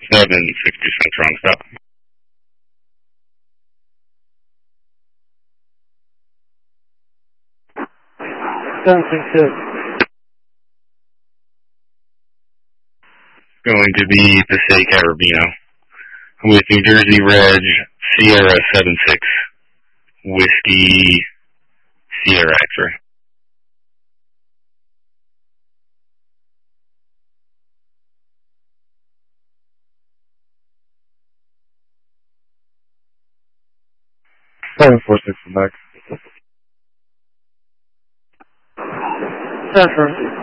760 Central on stop. 762. Going to be Passaic Arabino with New Jersey Reg Sierra 76 Whiskey Sierra X-ray. Seven 4-6 back. Central.